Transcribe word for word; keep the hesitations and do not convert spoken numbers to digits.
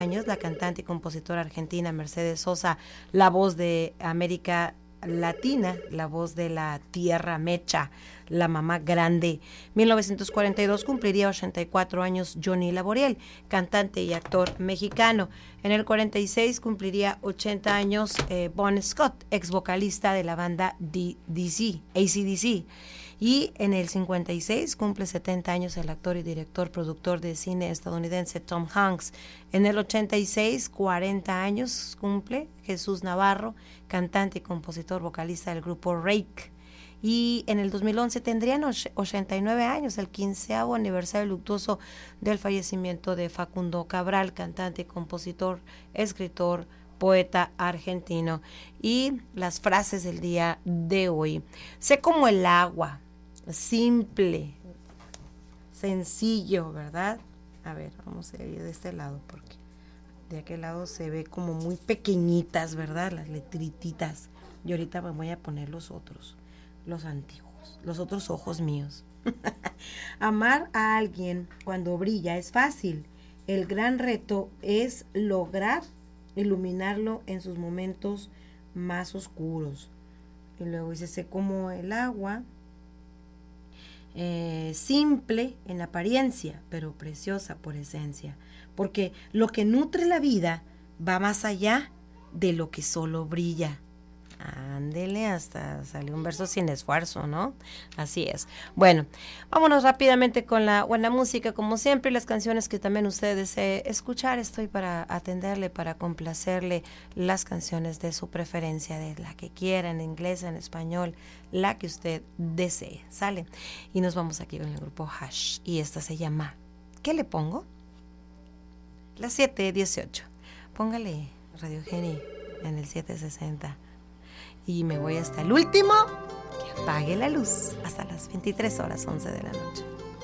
años, la cantante y compositora argentina Mercedes Sosa, la voz de América Latina, la voz de la Tierra Mecha, la mamá grande. mil novecientos cuarenta y dos cumpliría ochenta y cuatro años Johnny Laboriel, cantante y actor mexicano. En el cuarenta y seis cumpliría ochenta años eh, Bon Scott, ex vocalista de la banda D C, A C D C. Y en el cincuenta y seis cumple setenta años el actor y director productor de cine estadounidense Tom Hanks. En el ochenta y seis, cuarenta años cumple Jesús Navarro, cantante y compositor vocalista del grupo Rake. Y en el dos mil once tendrían ochenta y nueve años, el quinceavo aniversario luctuoso del fallecimiento de Facundo Cabral, cantante y compositor, escritor, poeta argentino. Y las frases del día de hoy: sé como el agua, simple, sencillo, ¿verdad? A ver, vamos a ir de este lado porque de aquel lado se ve como muy pequeñitas, ¿verdad? Las letrititas. Y ahorita me voy a poner los otros, los antiguos, los otros ojos míos. Amar a alguien cuando brilla es fácil. El gran reto es lograr iluminarlo en sus momentos más oscuros. Y luego dice, sé como el agua, eh, simple en apariencia, pero preciosa por esencia. Porque lo que nutre la vida va más allá de lo que solo brilla. Ándele, hasta salió un verso sin esfuerzo, ¿no? Así es. Bueno, vámonos rápidamente con la buena música, como siempre, las canciones que también usted desee escuchar. Estoy para atenderle, para complacerle las canciones de su preferencia, de la que quiera, en inglés, en español, la que usted desee. ¿Sale? Y nos vamos aquí con el grupo Hash, y esta se llama ¿qué le pongo? Las siete dieciocho. Póngale Radio Geni en el siete sesenta. Y me voy hasta el último, que apague la luz, hasta las veintitrés horas once de la noche.